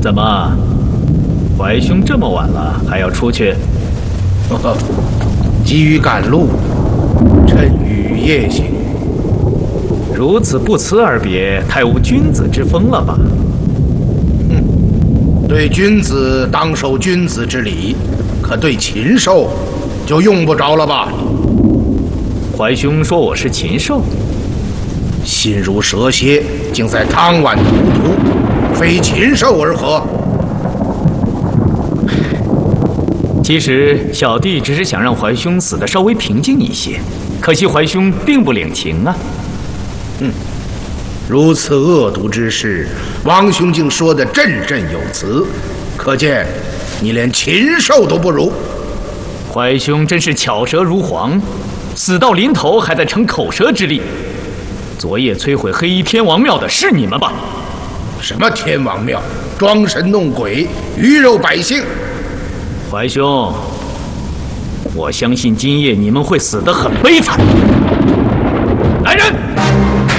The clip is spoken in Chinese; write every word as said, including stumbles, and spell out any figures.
怎么，怀兄这么晚了还要出去？ 呵呵，急于赶路，趁雨夜行。 如此不辞而别，太无君子之风了吧？ 哼，对君子当守君子之礼，可对禽兽就用不着了吧？ 怀兄说我是禽兽， 心如蛇蝎，竟在汤碗荼毒，非禽兽而何？ 其实小弟只是想让怀兄死得稍微平静一些，可惜怀兄并不领情啊。 嗯，如此恶毒之事，王兄竟说得振振有词，可见你连禽兽都不如。 怀兄真是巧舌如簧，死到临头还在逞口舌之力。昨夜摧毁黑衣天王庙的是你们吧？ 什么天王庙？装神弄鬼，鱼肉百姓！ 怀兄，我相信今夜你们会死得很悲惨。来人！